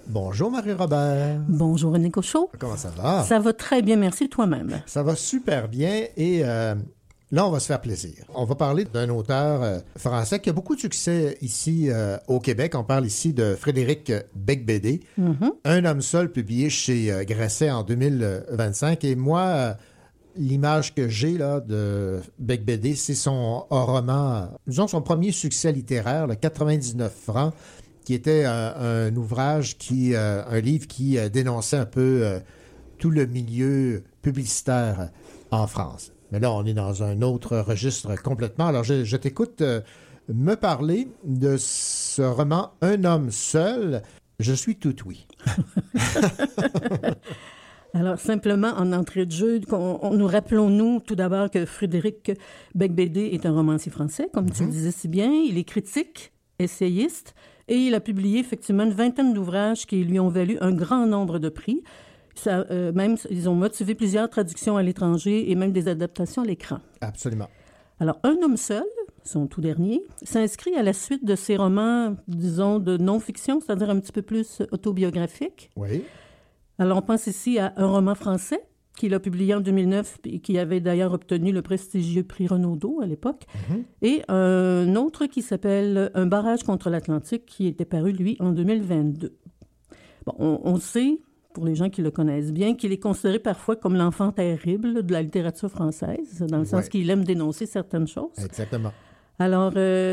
Bonjour Marie-Robert. Bonjour René Cochot. Comment ça va? Ça va très bien, merci toi-même. Ça va super bien et là, on va se faire plaisir. On va parler d'un auteur français qui a beaucoup de succès ici au Québec. On parle ici de Frédéric Beigbeder, Un homme seul, publié chez Grasset en 2025. Et moi, l'image que j'ai là de Beigbeder, c'est son roman, disons son premier succès littéraire, le 99 francs, qui était un ouvrage, un livre qui dénonçait un peu tout le milieu publicitaire en France. Mais là, on est dans un autre registre complètement. Alors, je t'écoute me parler de ce roman « Un homme seul ». Je suis tout oui. Alors, simplement, en entrée de jeu, nous rappelons-nous tout d'abord que Frédéric Beigbeder est un romancier français, comme tu le disais si bien. Il est critique, essayiste, et il a publié effectivement une vingtaine d'ouvrages qui lui ont valu un grand nombre de prix. Même, ils ont motivé plusieurs traductions à l'étranger et même des adaptations à l'écran. Absolument. Alors, Un homme seul, son tout dernier, s'inscrit à la suite de ses romans, disons, de non-fiction, c'est-à-dire un petit peu plus autobiographique. Oui. Alors, on pense ici à un roman français qu'il a publié en 2009 et qui avait d'ailleurs obtenu le prestigieux prix Renaudot à l'époque, et un autre qui s'appelle Un barrage contre l'Atlantique, qui était paru, lui, en 2022. Bon, on sait, pour les gens qui le connaissent bien, qu'il est considéré parfois comme l'enfant terrible de la littérature française, dans le sens qu'il aime dénoncer certaines choses. Exactement. Alors,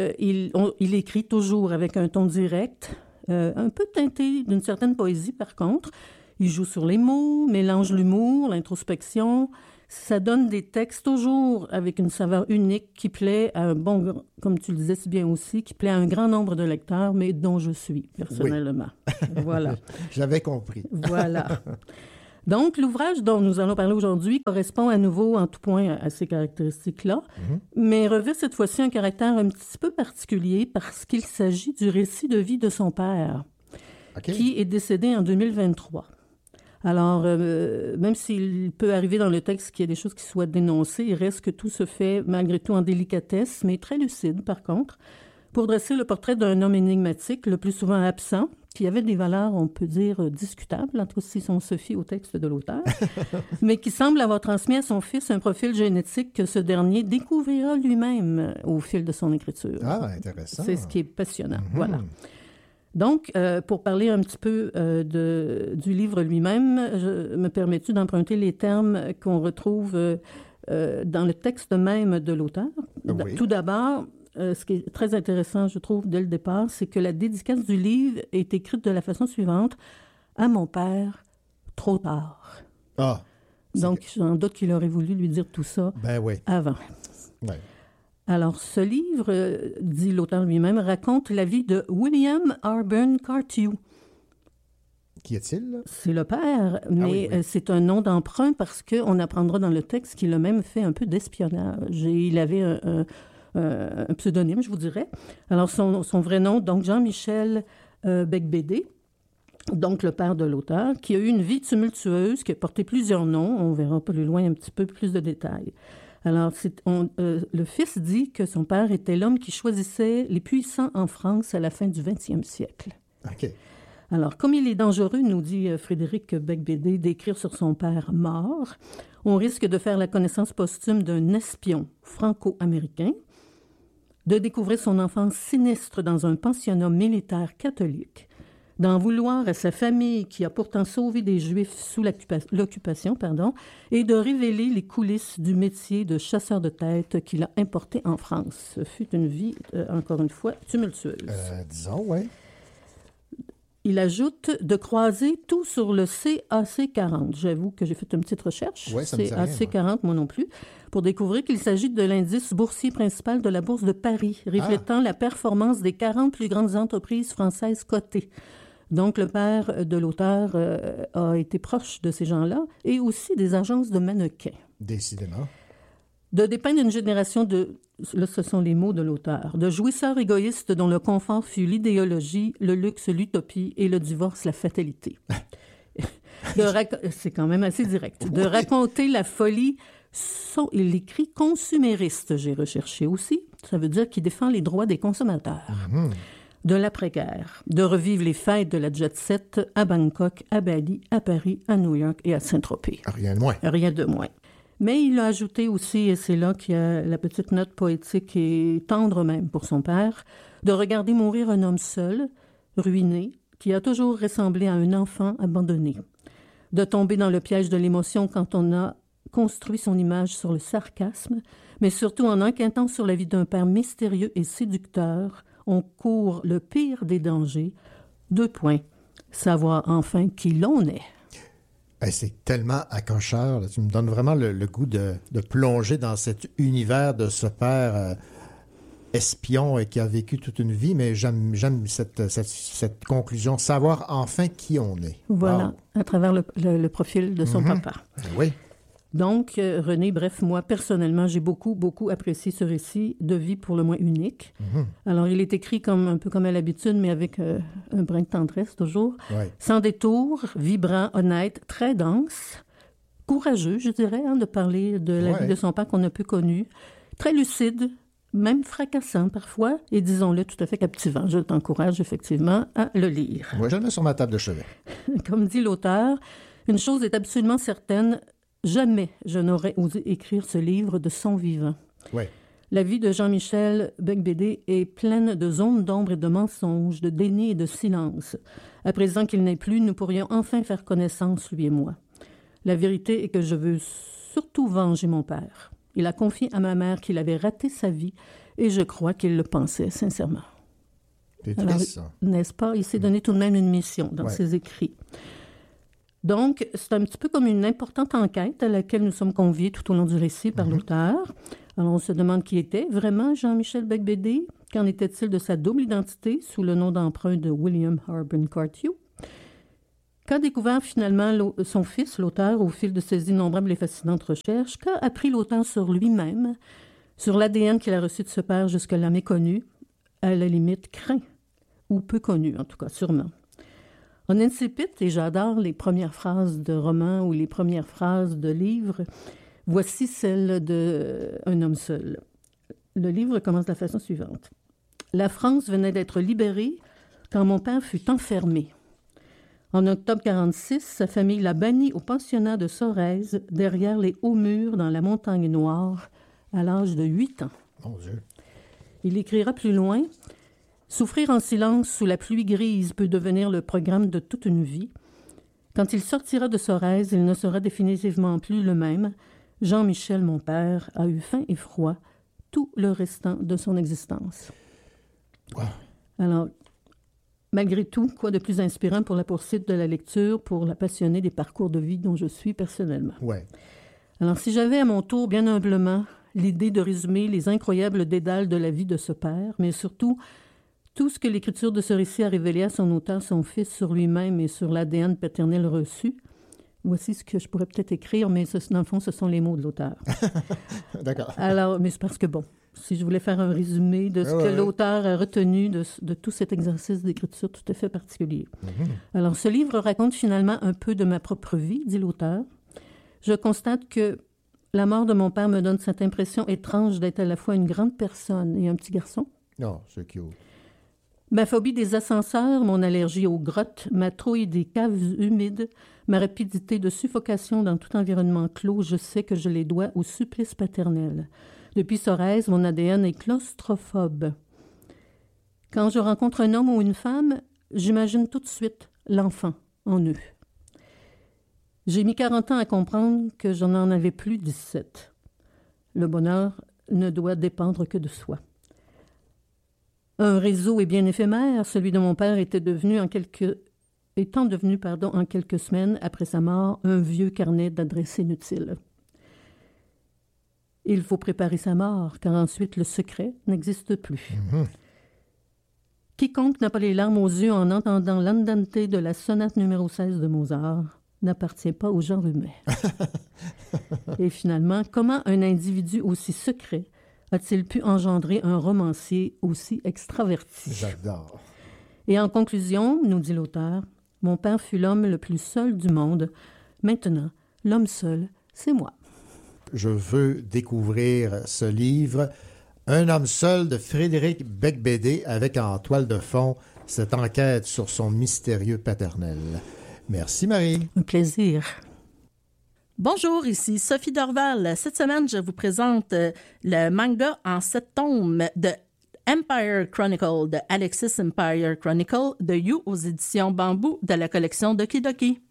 il écrit toujours avec un ton direct, un peu teinté d'une certaine poésie, par contre. Il joue sur les mots, mélange l'humour, l'introspection. Ça donne des textes toujours avec une saveur unique qui plaît à comme tu le disais si bien aussi, qui plaît à un grand nombre de lecteurs, mais dont je suis personnellement. Oui. Voilà. J'avais compris. Voilà. Donc, l'ouvrage dont nous allons parler aujourd'hui correspond à nouveau en tout point à ces caractéristiques-là, mais revêt cette fois-ci un caractère un petit peu particulier parce qu'il s'agit du récit de vie de son père, qui est décédé en 2023. Alors, même s'il peut arriver dans le texte qu'il y ait des choses qui soient dénoncées, il reste que tout se fait malgré tout en délicatesse, mais très lucide par contre, pour dresser le portrait d'un homme énigmatique, le plus souvent absent, qui avait des valeurs, on peut dire, discutables, entre si on se fie au texte de l'auteur, mais qui semble avoir transmis à son fils un profil génétique que ce dernier découvrira lui-même au fil de son écriture. Ah, intéressant. C'est ce qui est passionnant, voilà. Donc, pour parler un petit peu du livre lui-même, me permets-tu d'emprunter les termes qu'on retrouve dans le texte même de l'auteur? Oui. Tout d'abord, ce qui est très intéressant, je trouve, dès le départ, c'est que la dédicace du livre est écrite de la façon suivante. « À mon père, trop tard. » Ah. Donc, j'en doute qu'il aurait voulu lui dire tout ça avant. Oui. Alors, ce livre, dit l'auteur lui-même, raconte la vie de William Arburn Carthew. Qui est-il? C'est le père, mais c'est un nom d'emprunt parce qu'on apprendra dans le texte qu'il a même fait un peu d'espionnage. Et il avait un pseudonyme, je vous dirais. Alors, son vrai nom, donc Jean-Michel Beigbeder, donc le père de l'auteur, qui a eu une vie tumultueuse, qui a porté plusieurs noms. On verra plus loin un petit peu plus de détails. Alors, le fils dit que son père était l'homme qui choisissait les puissants en France à la fin du 20e siècle. OK. Alors, comme il est dangereux, nous dit Frédéric Beigbeder, d'écrire sur son père mort, on risque de faire la connaissance posthume d'un espion franco-américain, de découvrir son enfance sinistre dans un pensionnat militaire catholique, d'en vouloir à sa famille qui a pourtant sauvé des Juifs sous l'occupation, et de révéler les coulisses du métier de chasseur de tête qu'il a importé en France. Ce fut une vie, encore une fois, tumultueuse. Disons, oui. Il ajoute de croiser tout sur le CAC40. J'avoue que j'ai fait une petite recherche. Oui, ça me dit rien, CAC40, moi non plus, pour découvrir qu'il s'agit de l'indice boursier principal de la Bourse de Paris, reflétant la performance des 40 plus grandes entreprises françaises cotées. Donc, le père de l'auteur a été proche de ces gens-là et aussi des agences de mannequins. Décidément. De dépeindre une génération de, là ce sont les mots de l'auteur, de jouisseurs égoïstes dont le confort fut l'idéologie, le luxe l'utopie et le divorce la fatalité. C'est quand même assez direct. De raconter la folie, il écrit consumériste, j'ai recherché aussi. Ça veut dire qu'il défend les droits des consommateurs. de l'après-guerre, de revivre les fêtes de la jet-set à Bangkok, à Bali, à Paris, à New York et à Saint-Tropez. Rien de moins. Rien de moins. Mais il a ajouté aussi, et c'est là qu'il y a la petite note poétique et tendre même pour son père, de regarder mourir un homme seul, ruiné, qui a toujours ressemblé à un enfant abandonné, de tomber dans le piège de l'émotion quand on a construit son image sur le sarcasme, mais surtout en enquêtant sur la vie d'un père mystérieux et séducteur, on court le pire des dangers. 2 points. Savoir enfin qui l'on est. C'est tellement accrocheur. Là. Tu me donnes vraiment le goût de plonger dans cet univers de ce père espion qui a vécu toute une vie, mais j'aime cette conclusion. Savoir enfin qui on est. Voilà, wow. À travers le profil de son papa. Oui. Donc, René, bref, moi, personnellement, j'ai beaucoup, beaucoup apprécié ce récit de vie pour le moins unique. Alors, il est écrit un peu comme à l'habitude, mais avec un brin de tendresse, toujours. Ouais. Sans détour, vibrant, honnête, très dense, courageux, je dirais, de parler de la vie de son père qu'on a peu connu. Très lucide, même fracassant parfois, et disons-le, tout à fait captivant. Je t'encourage effectivement à le lire. Moi, je le mets sur ma table de chevet. Comme dit l'auteur, une chose est absolument certaine, jamais je n'aurais osé écrire ce livre de son vivant. Oui. La vie de Jean-Michel Beigbeder est pleine de zones d'ombre et de mensonges, de déni et de silence. À présent qu'il n'est plus, nous pourrions enfin faire connaissance, lui et moi. La vérité est que je veux surtout venger mon père. Il a confié à ma mère qu'il avait raté sa vie et je crois qu'il le pensait sincèrement. C'est triste, ça. N'est-ce pas? Il s'est donné tout de même une mission dans ses écrits. Donc, c'est un petit peu comme une importante enquête à laquelle nous sommes conviés tout au long du récit par l'auteur. Alors, on se demande qui était vraiment Jean-Michel Beigbeder. Qu'en était-il de sa double identité sous le nom d'emprunt de William Harbin-Carthew? Qu'a découvert finalement son fils, l'auteur, au fil de ses innombrables et fascinantes recherches? Qu'a appris l'auteur sur lui-même, sur l'ADN qu'il a reçu de ce père jusque-là méconnu, à la limite craint, ou peu connu en tout cas, sûrement. En incipit, et j'adore les premières phrases de romans ou les premières phrases de livres, voici celle d'Un homme seul. Le livre commence de la façon suivante. « La France venait d'être libérée quand mon père fut enfermé. En octobre 1946, sa famille l'a banni au pensionnat de Sorèze, derrière les hauts murs dans la montagne noire, à l'âge de 8 ans. Mon Dieu. Il écrira plus loin... Souffrir en silence sous la pluie grise peut devenir le programme de toute une vie. Quand il sortira de Sorèze, il ne sera définitivement plus le même. Jean-Michel, mon père, a eu faim et froid tout le restant de son existence. Wow. Alors, malgré tout, quoi de plus inspirant pour la poursuite de la lecture, pour la passionnée des parcours de vie dont je suis personnellement. Ouais. Alors, si j'avais à mon tour, bien humblement, l'idée de résumer les incroyables dédales de la vie de ce père, mais surtout... tout ce que l'écriture de ce récit a révélé à son auteur, son fils, sur lui-même et sur l'ADN paternel reçu, voici ce que je pourrais peut-être écrire, mais dans le fond, ce sont les mots de l'auteur. D'accord. Alors, mais c'est parce que, bon, si je voulais faire un résumé de ce que l'auteur a retenu de tout cet exercice d'écriture tout à fait particulier. Alors, ce livre raconte finalement un peu de ma propre vie, dit l'auteur. Je constate que la mort de mon père me donne cette impression étrange d'être à la fois une grande personne et un petit garçon. Non, c'est cute. Ma phobie des ascenseurs, mon allergie aux grottes, ma trouille des caves humides, ma rapidité de suffocation dans tout environnement clos, je sais que je les dois au supplice paternel. Depuis Sorèze, mon ADN est claustrophobe. Quand je rencontre un homme ou une femme, j'imagine tout de suite l'enfant en eux. J'ai mis 40 ans à comprendre que je n'en avais plus 17. Le bonheur ne doit dépendre que de soi. Un réseau est bien éphémère. Celui de mon père étant devenu en quelques semaines après sa mort, un vieux carnet d'adresses inutiles. Il faut préparer sa mort, car ensuite le secret n'existe plus. Quiconque n'a pas les larmes aux yeux en entendant l'andante de la sonate numéro 16 de Mozart n'appartient pas au genre humain. Et finalement, comment un individu aussi secret a-t-il pu engendrer un romancier aussi extraverti? J'adore. Et en conclusion, nous dit l'auteur, mon père fut l'homme le plus seul du monde. Maintenant, l'homme seul, c'est moi. Je veux découvrir ce livre. Un homme seul de Frédéric Beigbeder avec en toile de fond cette enquête sur son mystérieux paternel. Merci Marie. Un plaisir. Bonjour, ici Sophie Dorval. Cette semaine, je vous présente le manga en 7 tomes de Empire Chronicle de Alexis Empire Chronicle de You aux éditions Bambou de la collection Doki Doki.